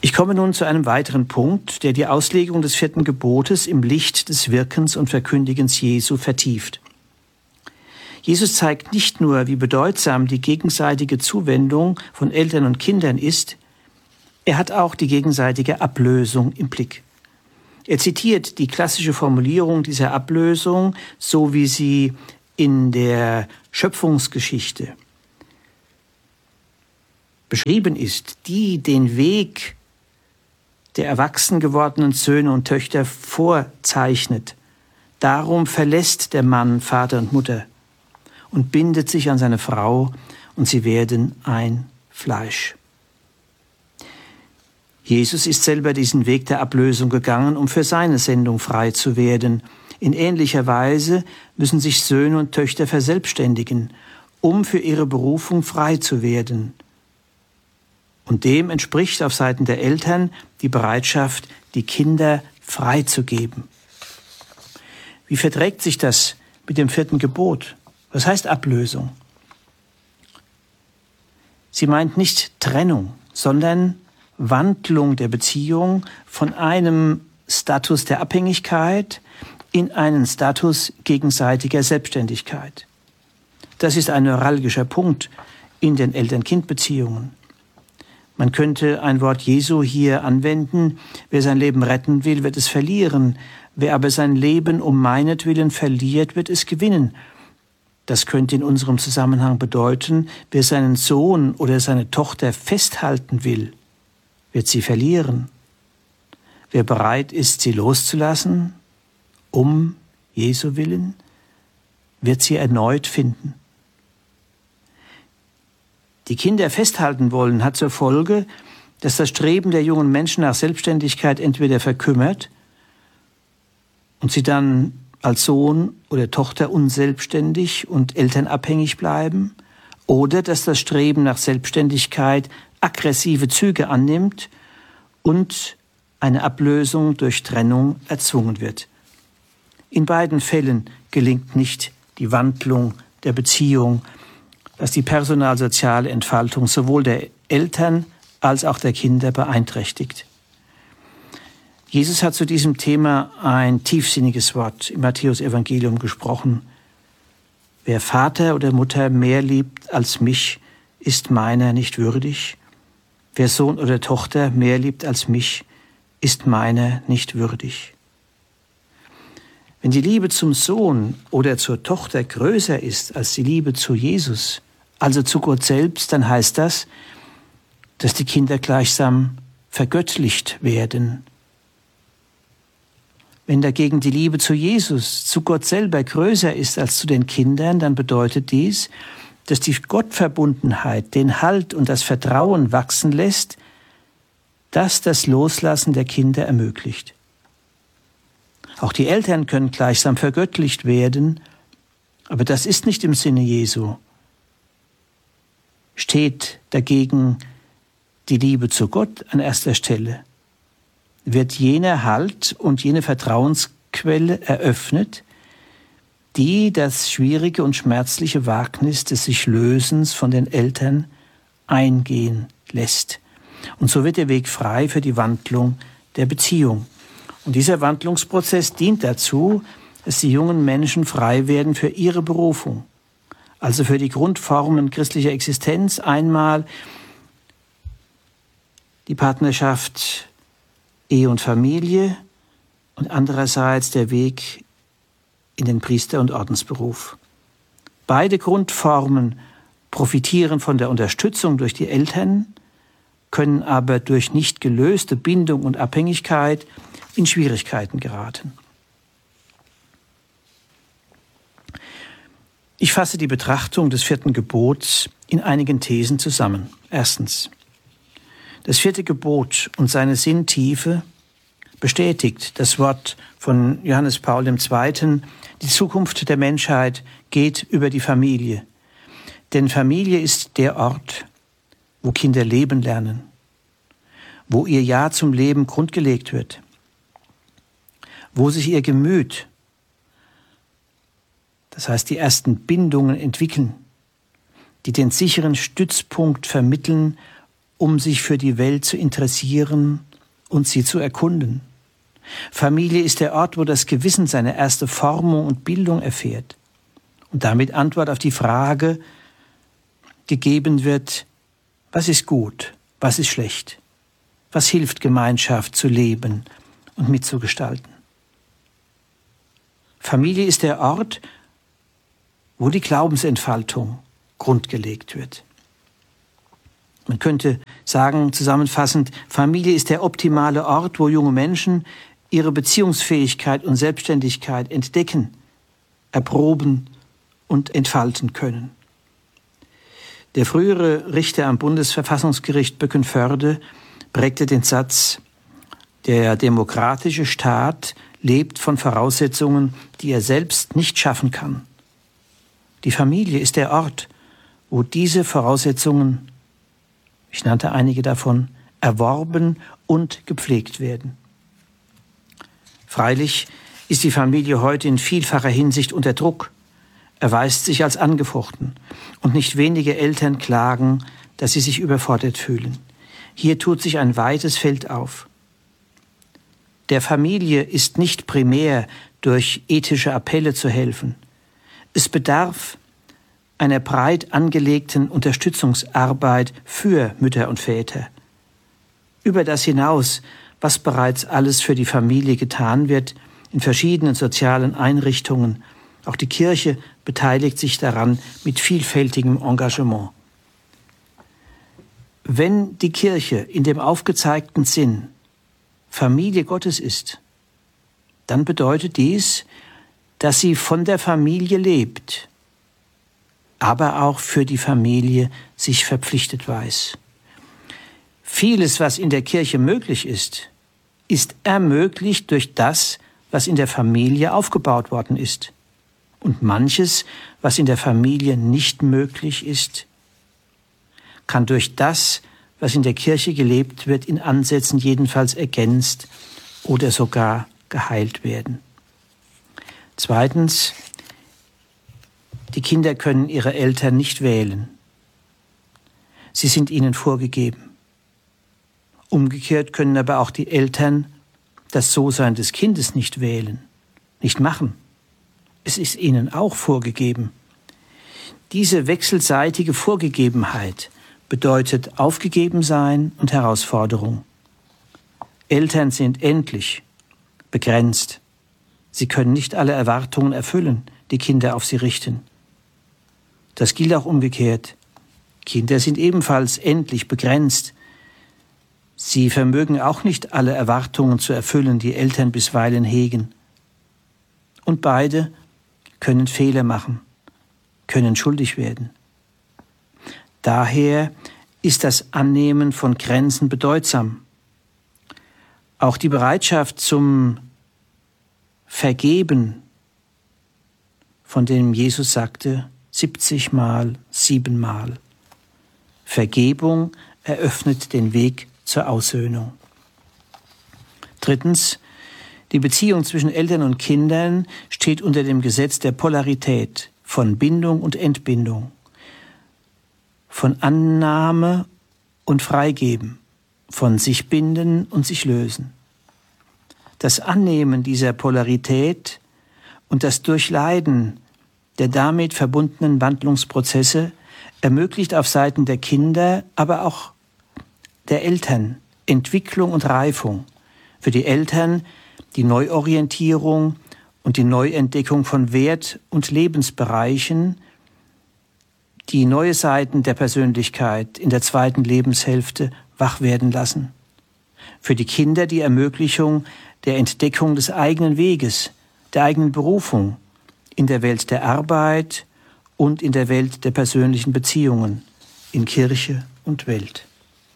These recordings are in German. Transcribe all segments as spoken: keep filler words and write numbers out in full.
Ich komme nun zu einem weiteren Punkt, der die Auslegung des vierten Gebotes im Licht des Wirkens und Verkündigens Jesu vertieft. Jesus zeigt nicht nur, wie bedeutsam die gegenseitige Zuwendung von Eltern und Kindern ist, er hat auch die gegenseitige Ablösung im Blick. Er zitiert die klassische Formulierung dieser Ablösung, so wie sie in der Schöpfungsgeschichte beschrieben ist, die den Weg der erwachsen gewordenen Söhne und Töchter vorzeichnet. Darum verlässt der Mann Vater und Mutter und bindet sich an seine Frau, und sie werden ein Fleisch. Jesus ist selber diesen Weg der Ablösung gegangen, um für seine Sendung frei zu werden. In ähnlicher Weise müssen sich Söhne und Töchter verselbstständigen, um für ihre Berufung frei zu werden. Und dem entspricht auf Seiten der Eltern die Bereitschaft, die Kinder freizugeben. Wie verträgt sich das mit dem vierten Gebot? Was heißt Ablösung? Sie meint nicht Trennung, sondern Wandlung der Beziehung von einem Status der Abhängigkeit in einen Status gegenseitiger Selbstständigkeit. Das ist ein neuralgischer Punkt in den Eltern-Kind-Beziehungen. Man könnte ein Wort Jesu hier anwenden: Wer sein Leben retten will, wird es verlieren. Wer aber sein Leben um meinetwillen verliert, wird es gewinnen. Das könnte in unserem Zusammenhang bedeuten, wer seinen Sohn oder seine Tochter festhalten will, wird sie verlieren. Wer bereit ist, sie loszulassen, um Jesu willen, wird sie erneut finden. Die Kinder festhalten wollen, hat zur Folge, dass das Streben der jungen Menschen nach Selbstständigkeit entweder verkümmert und sie dann als Sohn oder Tochter unselbstständig und elternabhängig bleiben, oder dass das Streben nach Selbstständigkeit aggressive Züge annimmt und eine Ablösung durch Trennung erzwungen wird. In beiden Fällen gelingt nicht die Wandlung der Beziehung, dass die personalsoziale Entfaltung sowohl der Eltern als auch der Kinder beeinträchtigt. Jesus hat zu diesem Thema ein tiefsinniges Wort im Matthäus-Evangelium gesprochen. Wer Vater oder Mutter mehr liebt als mich, ist meiner nicht würdig. Wer Sohn oder Tochter mehr liebt als mich, ist meiner nicht würdig. Wenn die Liebe zum Sohn oder zur Tochter größer ist als die Liebe zu Jesus, also zu Gott selbst, dann heißt das, dass die Kinder gleichsam vergöttlicht werden. Wenn dagegen die Liebe zu Jesus, zu Gott selber größer ist als zu den Kindern, dann bedeutet dies, dass die Gottverbundenheit den Halt und das Vertrauen wachsen lässt, das das Loslassen der Kinder ermöglicht. Auch die Eltern können gleichsam vergöttlicht werden, aber das ist nicht im Sinne Jesu. Steht dagegen die Liebe zu Gott an erster Stelle, wird jener Halt und jene Vertrauensquelle eröffnet, die das schwierige und schmerzliche Wagnis des sich Lösens von den Eltern eingehen lässt. Und so wird der Weg frei für die Wandlung der Beziehung. Und dieser Wandlungsprozess dient dazu, dass die jungen Menschen frei werden für ihre Berufung, also für die Grundformen christlicher Existenz, einmal die Partnerschaft, Ehe und Familie und andererseits der Weg in den Priester- und Ordensberuf. Beide Grundformen profitieren von der Unterstützung durch die Eltern, können aber durch nicht gelöste Bindung und Abhängigkeit in Schwierigkeiten geraten. Ich fasse die Betrachtung des vierten Gebots in einigen Thesen zusammen. Erstens: Das vierte Gebot und seine Sinntiefe bestätigt das Wort von Johannes Paul der Zweite. Die Zukunft der Menschheit geht über die Familie. Denn Familie ist der Ort, wo Kinder leben lernen, wo ihr Ja zum Leben grundgelegt wird, wo sich ihr Gemüt, das heißt die ersten Bindungen entwickeln, die den sicheren Stützpunkt vermitteln um sich für die Welt zu interessieren und sie zu erkunden. Familie ist der Ort, wo das Gewissen seine erste Formung und Bildung erfährt und damit Antwort auf die Frage gegeben wird, was ist gut, was ist schlecht, was hilft Gemeinschaft zu leben und mitzugestalten. Familie ist der Ort, wo die Glaubensentfaltung grundgelegt wird. Man könnte sagen, zusammenfassend, Familie ist der optimale Ort, wo junge Menschen ihre Beziehungsfähigkeit und Selbstständigkeit entdecken, erproben und entfalten können. Der frühere Richter am Bundesverfassungsgericht Böckenförde prägte den Satz, der demokratische Staat lebt von Voraussetzungen, die er selbst nicht schaffen kann. Die Familie ist der Ort, wo diese Voraussetzungen, ich nannte einige davon, erworben und gepflegt werden. Freilich ist die Familie heute in vielfacher Hinsicht unter Druck, erweist sich als angefochten und nicht wenige Eltern klagen, dass sie sich überfordert fühlen. Hier tut sich ein weites Feld auf. Der Familie ist nicht primär durch ethische Appelle zu helfen. Es bedarf einer breit angelegten Unterstützungsarbeit für Mütter und Väter. Über das hinaus, was bereits alles für die Familie getan wird, in verschiedenen sozialen Einrichtungen, auch die Kirche beteiligt sich daran mit vielfältigem Engagement. Wenn die Kirche in dem aufgezeigten Sinn Familie Gottes ist, dann bedeutet dies, dass sie von der Familie lebt, aber auch für die Familie sich verpflichtet weiß. Vieles, was in der Kirche möglich ist, ist ermöglicht durch das, was in der Familie aufgebaut worden ist. Und manches, was in der Familie nicht möglich ist, kann durch das, was in der Kirche gelebt wird, in Ansätzen jedenfalls ergänzt oder sogar geheilt werden. Zweitens, die Kinder können ihre Eltern nicht wählen. Sie sind ihnen vorgegeben. Umgekehrt können aber auch die Eltern das So-Sein des Kindes nicht wählen, nicht machen. Es ist ihnen auch vorgegeben. Diese wechselseitige Vorgegebenheit bedeutet Aufgegebensein und Herausforderung. Eltern sind endlich, begrenzt. Sie können nicht alle Erwartungen erfüllen, die Kinder auf sie richten. Das gilt auch umgekehrt. Kinder sind ebenfalls endlich, begrenzt. Sie vermögen auch nicht alle Erwartungen zu erfüllen, die Eltern bisweilen hegen. Und beide können Fehler machen, können schuldig werden. Daher ist das Annehmen von Grenzen bedeutsam. Auch die Bereitschaft zum Vergeben, von dem Jesus sagte, siebzig Mal, siebenmal. Vergebung eröffnet den Weg zur Aussöhnung. Drittens, die Beziehung zwischen Eltern und Kindern steht unter dem Gesetz der Polarität von Bindung und Entbindung, von Annahme und Freigeben, von sich binden und sich lösen. Das Annehmen dieser Polarität und das Durchleiden der damit verbundenen Wandlungsprozesse ermöglicht auf Seiten der Kinder, aber auch der Eltern Entwicklung und Reifung. Für die Eltern die Neuorientierung und die Neuentdeckung von Wert- und Lebensbereichen, die neue Seiten der Persönlichkeit in der zweiten Lebenshälfte wach werden lassen. Für die Kinder die Ermöglichung der Entdeckung des eigenen Weges, der eigenen Berufung in der Welt der Arbeit und in der Welt der persönlichen Beziehungen, in Kirche und Welt.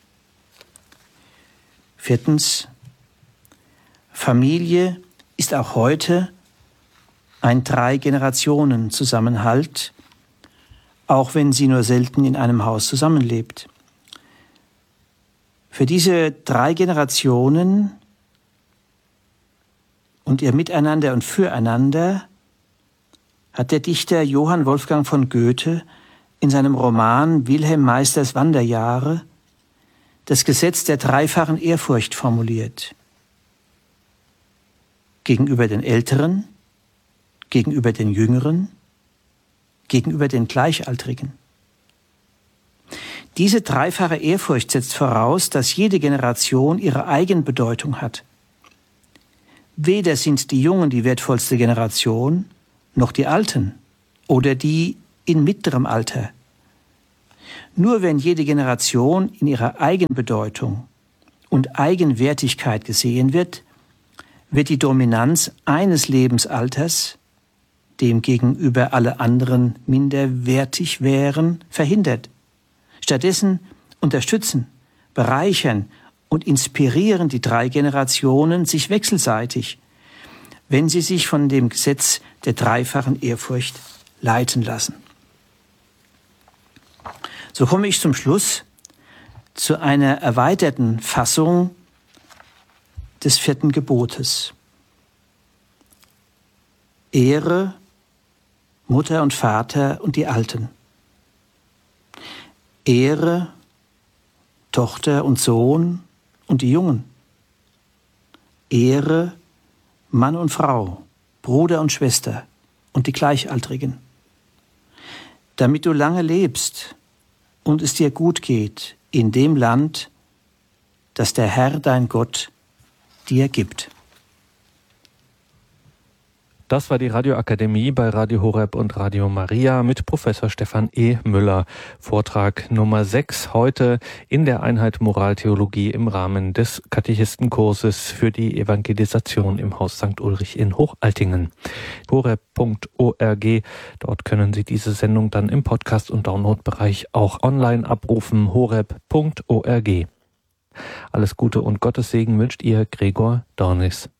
Viertens, Familie ist auch heute ein Drei-Generationen-Zusammenhalt, auch wenn sie nur selten in einem Haus zusammenlebt. Für diese drei Generationen und ihr Miteinander und Füreinander hat der Dichter Johann Wolfgang von Goethe in seinem Roman Wilhelm Meisters Wanderjahre das Gesetz der dreifachen Ehrfurcht formuliert. Gegenüber den Älteren, gegenüber den Jüngeren, gegenüber den Gleichaltrigen. Diese dreifache Ehrfurcht setzt voraus, dass jede Generation ihre Eigenbedeutung hat. Weder sind die Jungen die wertvollste Generation, noch die Alten oder die in mittlerem Alter. Nur wenn jede Generation in ihrer Eigenbedeutung und Eigenwertigkeit gesehen wird, wird die Dominanz eines Lebensalters, dem gegenüber alle anderen minderwertig wären, verhindert. Stattdessen unterstützen, bereichern und inspirieren die drei Generationen sich wechselseitig, wenn sie sich von dem Gesetz der dreifachen Ehrfurcht leiten lassen. So komme ich zum Schluss zu einer erweiterten Fassung des vierten Gebotes. Ehre Mutter und Vater und die Alten. Ehre Tochter und Sohn und die Jungen. Ehre Mann und Frau, Bruder und Schwester und die Gleichaltrigen. Damit du lange lebst und es dir gut geht in dem Land, das der Herr dein Gott dir gibt. Das war die Radioakademie bei Radio Horeb und Radio Maria mit Professor Stefan E. Müller. Vortrag Nummer sechs heute in der Einheit Moraltheologie im Rahmen des Katechistenkurses für die Evangelisation im Haus Sankt Ulrich in Hochaltingen. horeb punkt org, dort können Sie diese Sendung dann im Podcast- und Downloadbereich auch online abrufen. horeb punkt org. Alles Gute und Gottes Segen wünscht Ihr Gregor Dornis.